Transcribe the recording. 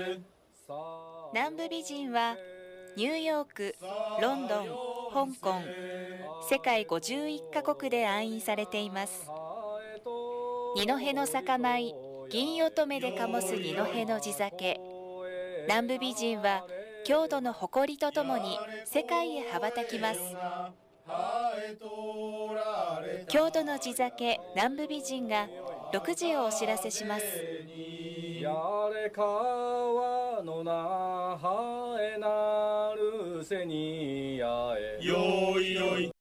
南部美人はニューヨーク、ロンドン、香港、世界51カ国で愛飲されています。二戸の酒米、銀乙女で醸す二戸の地酒。南部美人は郷土の誇りとともに世界へ羽ばたきます。郷土の地酒南部美人が6時をお知らせします。 やれ川のなはえなるせにやえよいよい